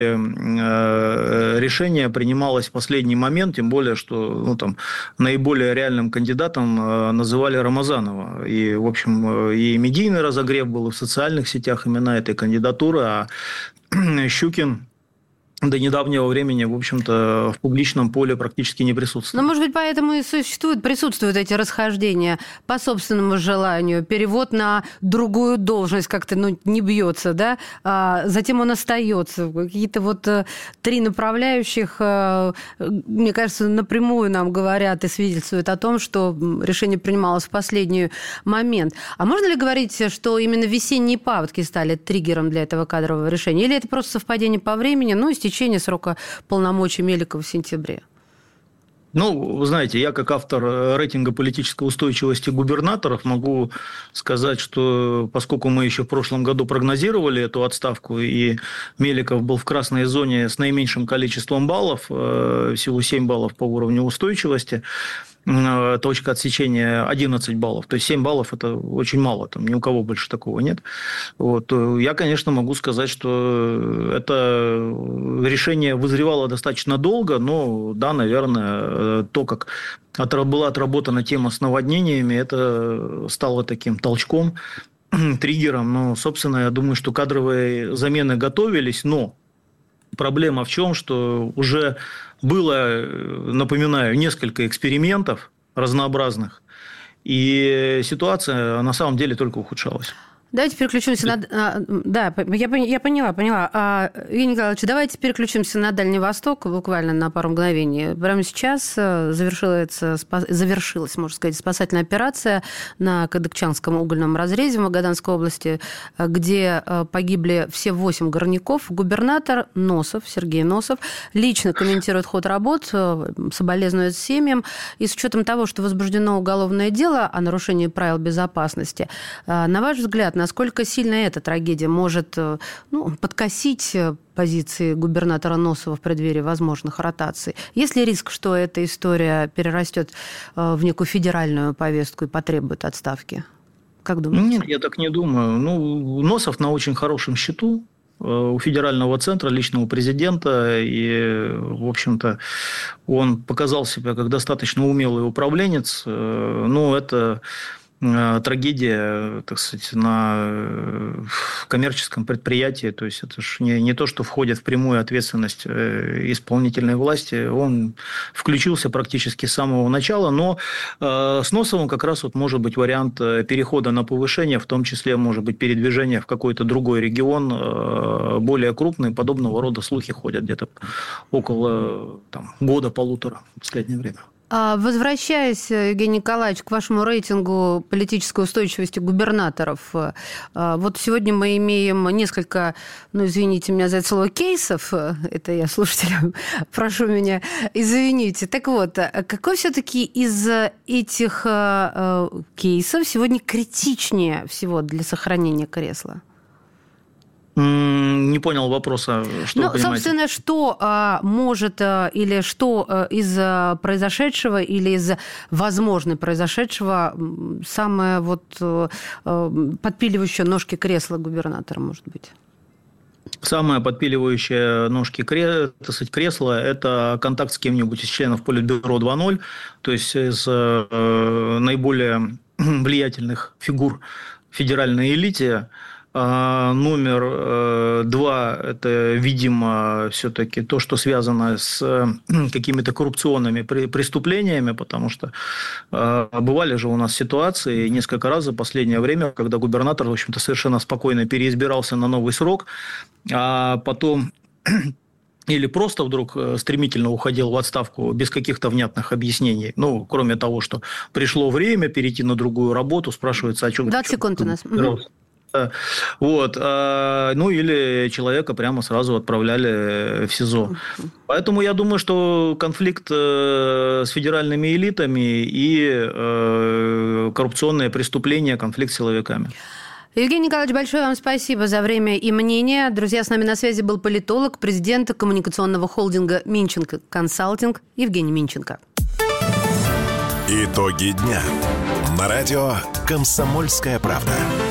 решение принималось в последний момент, тем более, что наиболее реальным кандидатом называли Рамазанова. И, в общем, и медийный разогрев был, и в социальных сетях именно этой кандидатуры, а Щукин до недавнего времени, в общем-то, в публичном поле практически не присутствует. Но, может быть, поэтому и присутствуют эти расхождения по собственному желанию. Перевод на другую должность как-то не бьется, да? Затем он остается. Какие-то три направляющих, мне кажется, напрямую нам говорят и свидетельствуют о том, что решение принималось в последний момент. А можно ли говорить, что именно весенние паводки стали триггером для этого кадрового решения? Или это просто совпадение по времени, и течение срока полномочий Меликова в сентябре? Вы знаете, я как автор рейтинга политической устойчивости губернаторов могу сказать, что поскольку мы еще в прошлом году прогнозировали эту отставку, и Меликов был в красной зоне с наименьшим количеством баллов, всего 7 баллов по уровню устойчивости, точка отсечения 11 баллов. То есть 7 баллов – это очень мало, там ни у кого больше такого нет. Я, конечно, могу сказать, что это решение вызревало достаточно долго, но, да, наверное, то, как была отработана тема с наводнениями, это стало таким толчком, триггером. Собственно, я думаю, что кадровые замены готовились, но проблема в чем, что уже было, напоминаю, несколько экспериментов разнообразных, и ситуация на самом деле только ухудшалась. Давайте переключимся на... Да, я поняла. Евгений Николаевич, давайте переключимся на Дальний Восток буквально на пару мгновений. Прямо сейчас завершилась, можно сказать, спасательная операция на Кадыкчанском угольном разрезе в Магаданской области, где погибли все 8 горняков. Губернатор Сергей Носов лично комментирует ход работ, соболезнует семьям. И с учетом того, что возбуждено уголовное дело о нарушении правил безопасности, на ваш взгляд, насколько сильно эта трагедия может подкосить позиции губернатора Носова в преддверии возможных ротаций? Есть ли риск, что эта история перерастет в некую федеральную повестку и потребует отставки? Как думаете? Нет, я так не думаю. Носов на очень хорошем счету у федерального центра, личного президента, и, в общем-то, он показал себя как достаточно умелый управленец. Это трагедия, так сказать, на коммерческом предприятии. То есть, это же не то, что входит в прямую ответственность исполнительной власти. Он включился практически с самого начала, но с Носовым как раз может быть вариант перехода на повышение, в том числе, может быть, передвижение в какой-то другой регион, более крупный. Подобного рода слухи ходят где-то около года-полутора в последнее время. Возвращаясь, Евгений Николаевич, к вашему рейтингу политической устойчивости губернаторов, сегодня мы имеем несколько, извините меня за это слово, кейсов, это я слушателям, прошу меня извините. Так вот, какой все-таки из этих кейсов сегодня критичнее всего для сохранения кресла? Не понял вопроса. Что вы понимаете? Собственно, что может или что из произошедшего или из возможно произошедшего самое подпиливающее ножки кресла губернатора, может быть? Самое подпиливающее ножки кресла – это контакт с кем-нибудь из членов Политбюро 2.0, то есть из наиболее влиятельных фигур в федеральной элите. Номер 2 – это, видимо, все-таки то, что связано с какими-то коррупционными преступлениями, потому что бывали же у нас ситуации несколько раз за последнее время, когда губернатор, в общем-то, совершенно спокойно переизбирался на новый срок, а потом или просто вдруг стремительно уходил в отставку без каких-то внятных объяснений. Кроме того, что пришло время перейти на другую работу, спрашивается, о чем... 20 секунд у нас. Или человека прямо сразу отправляли в СИЗО. Поэтому я думаю, что конфликт с федеральными элитами и коррупционные преступления, конфликт с силовиками. Евгений Николаевич, большое вам спасибо за время и мнение. Друзья, с нами на связи был политолог, президент коммуникационного холдинга «Минченко Консалтинг» Евгений Минченко. Итоги дня. На радио «Комсомольская правда».